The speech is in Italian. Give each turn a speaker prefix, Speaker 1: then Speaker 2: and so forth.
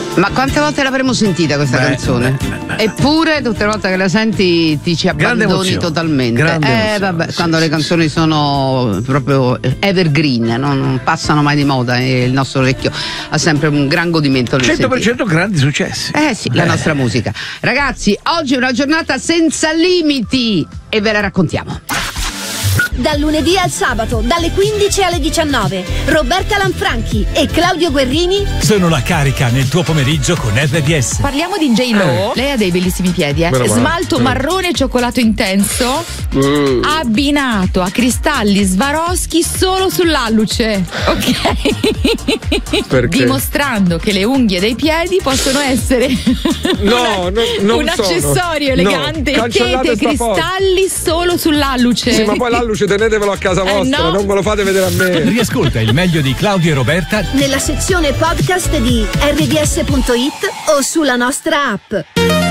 Speaker 1: Ma quante volte l'avremmo sentita questa canzone? Eppure tutte le volte che la senti ti ci abbandoni totalmente. Vabbè, quando le canzoni sono proprio evergreen, non passano mai di moda e il nostro orecchio ha sempre un gran godimento.
Speaker 2: 100% grandi successi.
Speaker 1: Sì, la nostra musica. Ragazzi, oggi è una giornata senza limiti e ve la raccontiamo.
Speaker 3: Dal lunedì al sabato, dalle 15 alle 19, Roberta Lanfranchi e Claudio Guerrini
Speaker 4: sono la carica nel tuo pomeriggio con RDS.
Speaker 5: Parliamo di J-Lo. Lei ha dei bellissimi piedi, smalto marrone e cioccolato intenso, abbinato a cristalli Swarovski solo sull'alluce, ok?
Speaker 6: Perché?
Speaker 5: Dimostrando che le unghie dei piedi possono essere un accessorio elegante. Siete cristalli solo sull'alluce.
Speaker 6: Sì, ma poi l'alluce tenetevelo a casa vostra, non me lo fate vedere a me.
Speaker 4: Riascolta il meglio di Claudio e Roberta
Speaker 3: nella sezione podcast di rds.it o sulla nostra app.